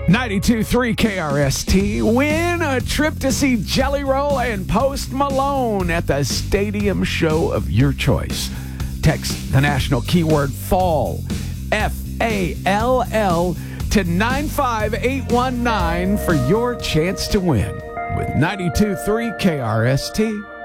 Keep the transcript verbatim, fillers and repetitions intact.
ninety-two point three K R S T. Win a trip to see Jelly Roll and Post Malone at the stadium show of your choice. Text the national keyword fall, F A L L, to nine five eight one nine for your chance to win with ninety-two point three K R S T.